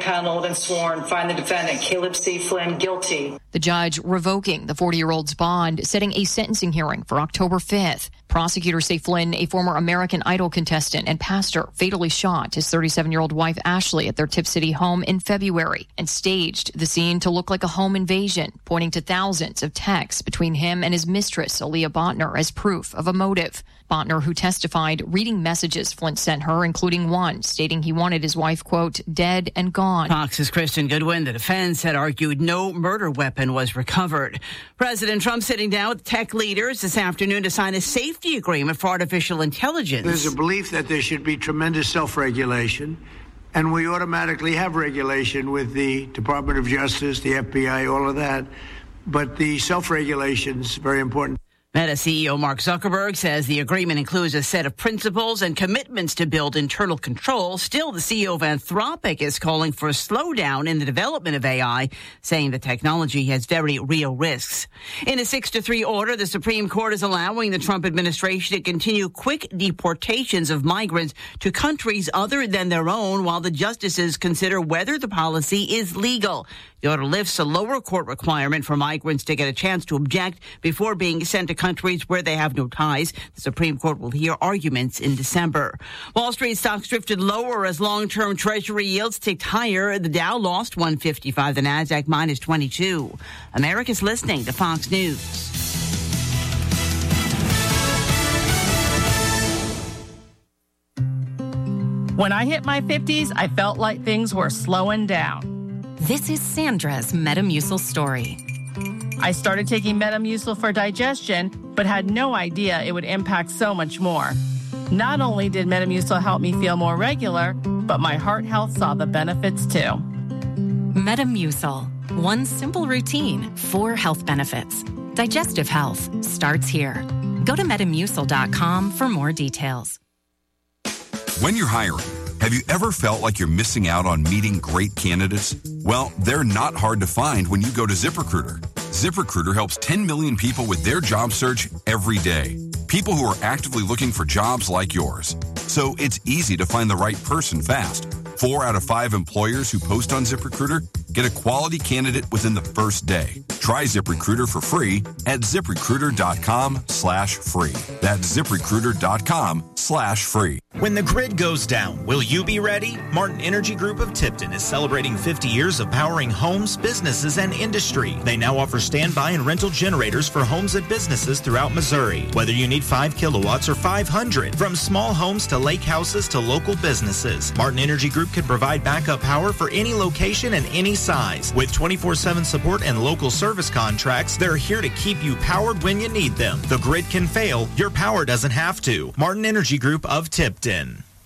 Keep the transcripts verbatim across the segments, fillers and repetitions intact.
paneled and sworn, find the defendant, Caleb C. Flynn, guilty. The judge revoking the forty-year-old's bond, setting a sentencing hearing for October fifth. Prosecutors say Flynn, a former American Idol contestant and pastor, fatally shot his thirty-seven-year-old wife Ashley at their Tip City home in February and staged the scene to look like a home invasion, pointing to thousands of texts between him and his mistress, Aaliyah Botner, as proof of a motive. Botner, who testified, reading messages Flynn sent her, including one stating he wanted his wife, quote, dead and gone. Fox's Kristen Goodwin. The defense had argued no murder weapon was recovered. President Trump sitting down with tech leaders this afternoon to sign a safety agreement for artificial intelligence. There's a belief that there should be tremendous self-regulation, and we automatically have regulation with the Department of Justice, the F B I, all of that. But the self-regulation is very important. Meta C E O Mark Zuckerberg says the agreement includes a set of principles and commitments to build internal control. Still, the C E O of Anthropic is calling for a slowdown in the development of A I, saying the technology has very real risks. In a six to three order, the Supreme Court is allowing the Trump administration to continue quick deportations of migrants to countries other than their own while the justices consider whether the policy is legal. The order lifts a lower court requirement for migrants to get a chance to object before being sent to countries where they have no ties. The Supreme Court will hear arguments in December. Wall Street stocks drifted lower as long-term Treasury yields ticked higher. The Dow lost one fifty-five, the Nasdaq minus twenty-two. America's listening to Fox News. When I hit my fifties, I felt like things were slowing down. This is Sandra's Metamucil story. I started taking Metamucil for digestion, but had no idea it would impact so much more. Not only did Metamucil help me feel more regular, but my heart health saw the benefits too. Metamucil. One simple routine, four health benefits. Digestive health starts here. Go to metamucil dot com for more details. When you're hiring, have you ever felt like you're missing out on meeting great candidates? Well, they're not hard to find when you go to ZipRecruiter. ZipRecruiter helps ten million people with their job search every day. People who are actively looking for jobs like yours. So it's easy to find the right person fast. Four out of five employers who post on ZipRecruiter get a quality candidate within the first day. Try ZipRecruiter for free at ZipRecruiter.com slash free. That's ZipRecruiter.com slash free. When the grid goes down, will you be ready? Martin Energy Group of Tipton is celebrating fifty years of powering homes, businesses, and industry. They now offer standby and rental generators for homes and businesses throughout Missouri. Whether you need five kilowatts or five hundred, from small homes to lake houses to local businesses, Martin Energy Group can provide backup power for any location and any size. With twenty-four seven support and local service contracts, they're here to keep you powered when you need them. The grid can fail, your power doesn't have to. Martin Energy Group of Tipton.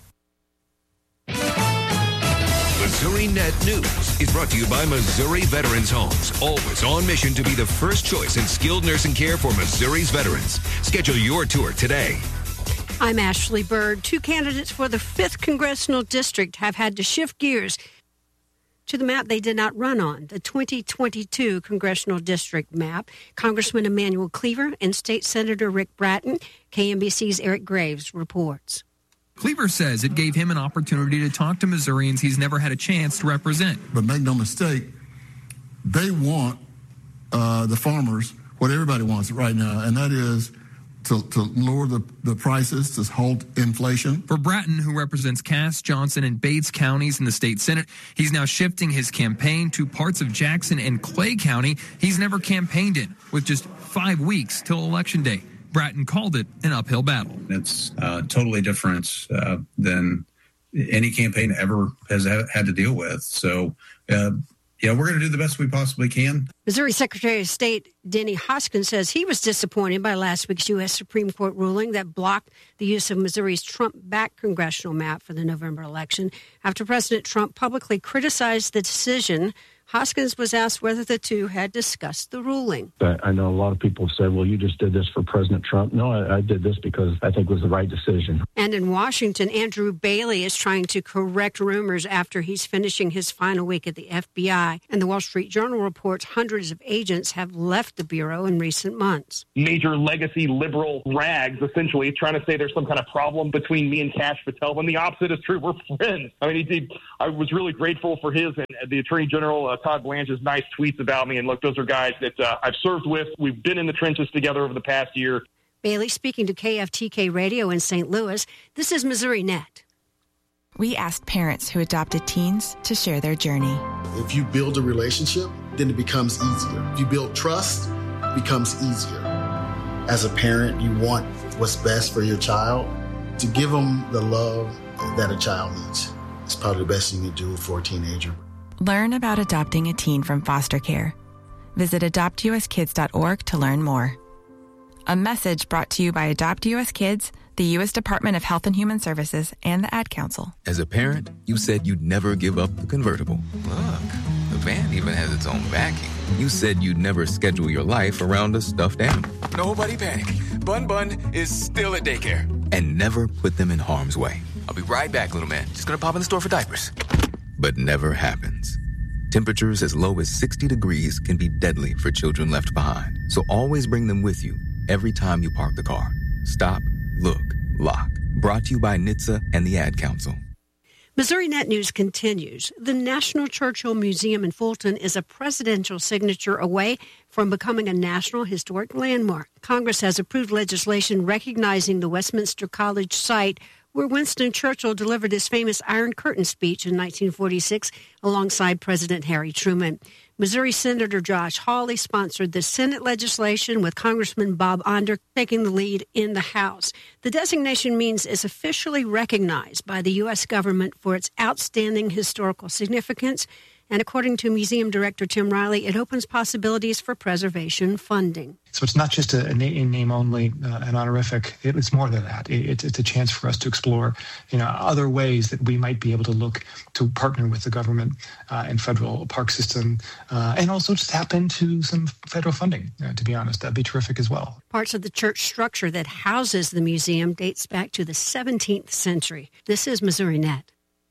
Missouri Net News is brought to you by Missouri Veterans Homes, always on mission to be the first choice in skilled nursing care for Missouri's veterans. Schedule your tour today. I'm Ashley Bird. Two candidates for the fifth Congressional District have had to shift gears to the map they did not run on, the twenty twenty-two Congressional District map. Congressman Emanuel Cleaver and State Senator Rick Bratton. K M B C's Eric Graves reports. Cleaver says it gave him an opportunity to talk to Missourians he's never had a chance to represent. But make no mistake, they want uh, the farmers what everybody wants right now, and that is to, to lower the, the prices, to halt inflation. For Bratton, who represents Cass, Johnson, and Bates counties in the state Senate, he's now shifting his campaign to parts of Jackson and Clay County he's never campaigned in, with just five weeks till Election Day. Bratton called it an uphill battle. It's uh, totally different uh, than any campaign ever has had to deal with. So, uh, yeah, we're going to do the best we possibly can. Missouri Secretary of State Denny Hoskins says he was disappointed by last week's U S Supreme Court ruling that blocked the use of Missouri's Trump-backed congressional map for the November election after President Trump publicly criticized the decision Hoskins was asked whether the two had discussed the ruling. I know a lot of people have said, well, you just did this for President Trump. No, I, I did this because I think it was the right decision. And in Washington, Andrew Bailey is trying to correct rumors after he's finishing his final week at the F B I. And the Wall Street Journal reports hundreds of agents have left the Bureau in recent months. Major legacy liberal rags, essentially, trying to say there's some kind of problem between me and Kash Patel, when the opposite is true. We're friends. I mean, he did, I was really grateful for his and the Attorney General, uh, Todd Blanche's nice tweets about me. And look, those are guys that uh, I've served with. We've been in the trenches together over the past year. Bailey speaking to K F T K Radio in Saint Louis. This is Missouri Net. We asked parents who adopted teens to share their journey. If you build a relationship, then it becomes easier. If you build trust, it becomes easier. As a parent, you want what's best for your child. To give them the love that a child needs is probably the best thing you can do for a teenager. Learn about adopting a teen from foster care. Visit adopt u s kids dot org to learn more. A message brought to you by Adopt U S Kids, the U S Department of Health and Human Services, and the Ad Council. As a parent, you said you'd never give up the convertible. Look, the van even has its own backing. You said you'd never schedule your life around a stuffed animal. Nobody panic. Bun Bun is still at daycare. And never put them in harm's way. I'll be right back, little man. Just gonna pop in the store for diapers. But never happens. Temperatures as low as sixty degrees can be deadly for children left behind. So always bring them with you every time you park the car. Stop, look, lock. Brought to you by N H T S A and the Ad Council. Missouri Net News continues. The National Churchill Museum in Fulton is a presidential signature away from becoming a National Historic Landmark. Congress has approved legislation recognizing the Westminster College site where Winston Churchill delivered his famous Iron Curtain speech in nineteen forty-six alongside President Harry Truman. Missouri Senator Josh Hawley sponsored the Senate legislation, with Congressman Bob Onder taking the lead in the House. The designation means it's officially recognized by the U S government for its outstanding historical significance. And according to Museum Director Tim Riley, it opens possibilities for preservation funding. So it's not just a, a name only, uh, an honorific. It, it's more than that. It, it's, it's a chance for us to explore, you know, other ways that we might be able to look to partner with the government uh, and federal park system, uh, and also just tap into some federal funding. Uh, to be honest, that'd be terrific as well. Parts of the church structure that houses the museum dates back to the seventeenth century. This is Missouri Net.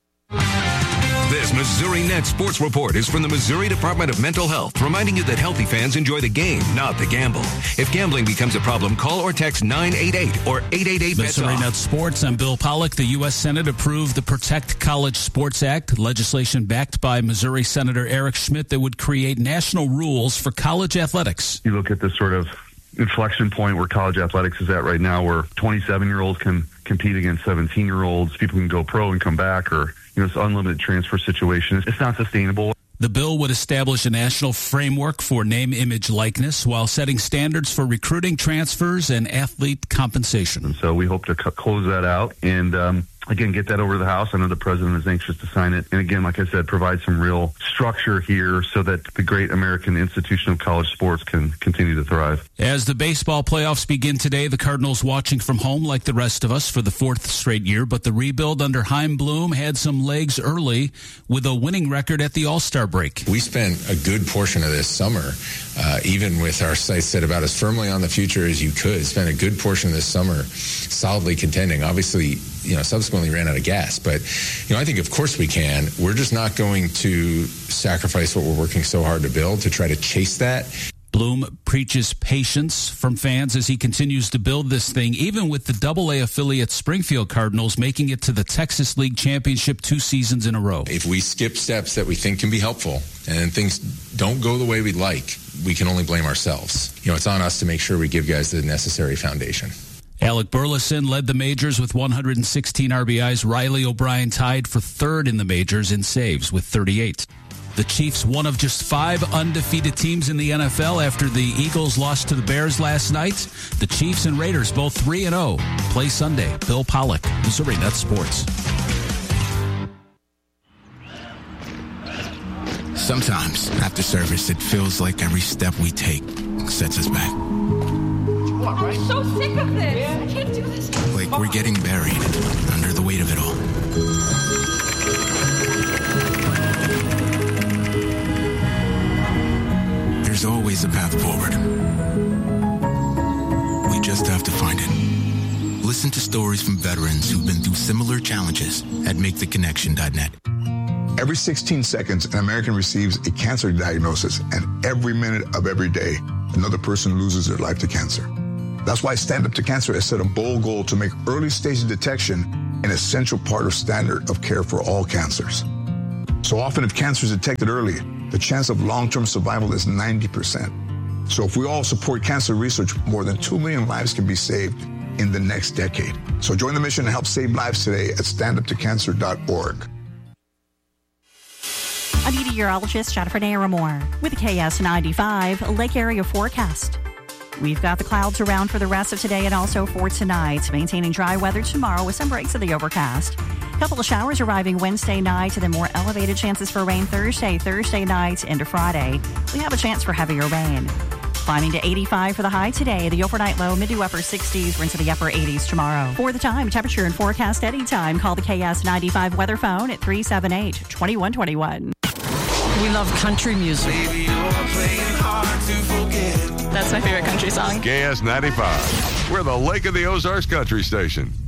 This Missouri Net Sports Report is from the Missouri Department of Mental Health, reminding you that healthy fans enjoy the game, not the gamble. If gambling becomes a problem, call or text nine eight eight or eight eight eight bets off. Missouri Net Sports, I'm Bill Pollock. The U S Senate approved the Protect College Sports Act, legislation backed by Missouri Senator Eric Schmidt that would create national rules for college athletics. You look at this sort of inflection point where college athletics is at right now, where twenty-seven-year-olds can compete against seventeen-year-olds. People can go pro and come back, or, you know, it's unlimited transfer situation. It's not sustainable. The bill would establish a national framework for name, image, likeness while setting standards for recruiting, transfers, and athlete compensation. And so we hope to c- close that out and, um, again, get that over to the House. I know the president is anxious to sign it. And again, like I said, provide some real structure here so that the great American institution of college sports can continue to thrive. As the baseball playoffs begin today, the Cardinals watching from home like the rest of us for the fourth straight year. But the rebuild under Chaim Bloom had some legs early with a winning record at the All-Star break. We spent a good portion of this summer, uh, even with our sights set about as firmly on the future as you could, spent a good portion of this summer solidly contending. Obviously, you know, subsequently ran out of gas. But, you know, I think, of course, we can. We're just not going to sacrifice what we're working so hard to build to try to chase that. Bloom preaches patience from fans as he continues to build this thing, even with the double A affiliate Springfield Cardinals making it to the Texas League Championship two seasons in a row. If we skip steps that we think can be helpful and things don't go the way we'd like, we can only blame ourselves. You know, it's on us to make sure we give guys the necessary foundation. Alec Burleson led the majors with one hundred sixteen R B Is. Riley O'Brien tied for third in the majors in saves with thirty-eight. The Chiefs, one of just five undefeated teams in the N F L after the Eagles lost to the Bears last night. The Chiefs and Raiders both three and oh play Sunday. Bill Pollock, Missouri Net Sports. Sometimes, after service, it feels like every step we take sets us back. I'm so sick of this. I can't do this. Like we're getting buried under the weight of it all. always a path forward. We just have to find it. Listen to stories from veterans who've been through similar challenges at make the connection dot net. Every sixteen seconds, an American receives a cancer diagnosis, and every minute of every day, another person loses their life to cancer. That's why Stand Up to Cancer has set a bold goal to make early stage detection an essential part of standard of care for all cancers. So often, if cancer is detected early, the chance of long-term survival is ninety percent. So if we all support cancer research, more than two million lives can be saved in the next decade. So join the mission to help save lives today at stand up to cancer dot org. I'm meteorologist Jennifer Naramore with the K S ninety-five Lake Area forecast. We've got the clouds around for the rest of today and also for tonight, maintaining dry weather tomorrow with some breaks of the overcast. A couple of showers arriving Wednesday night and then more elevated chances for rain Thursday, Thursday night into Friday. We have a chance for heavier rain. Climbing to eighty-five for the high today, the overnight low mid to upper sixties, we're into the upper eighties tomorrow. For the time, temperature and forecast anytime, call the K S ninety-five weather phone at three seven eight, two one two one. We love country music. Baby, you're playing hard to forget. That's my favorite country song. K S ninety-five. We're the Lake of the Ozarks country station.